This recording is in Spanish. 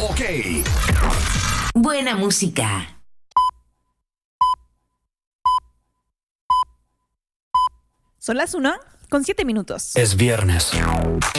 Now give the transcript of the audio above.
OK. Buena música. Son las 1:07. Es viernes.